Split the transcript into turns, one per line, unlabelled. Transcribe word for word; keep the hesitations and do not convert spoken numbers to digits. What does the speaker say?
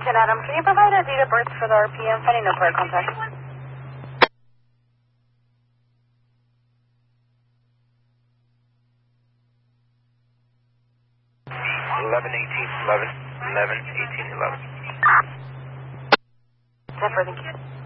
ten Adam, can you provide a date of birth for the R P M? Finding no player contact.
eleven eighteen eleven eleven eighteen eleven.
ten four, thank you.